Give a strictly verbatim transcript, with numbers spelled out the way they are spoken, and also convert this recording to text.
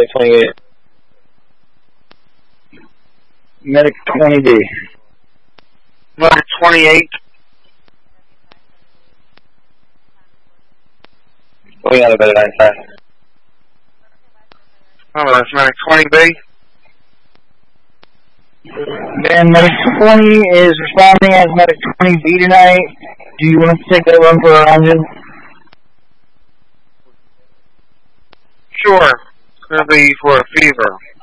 twenty-eight. Medic twenty B. Medic twenty-eight. Going out of bed at nine five. Oh, that's Medic twenty B. Then Medic twenty is responding as Medic twenty B tonight. Do you want to take that run for our engine? Sure. It's going to be for a fever.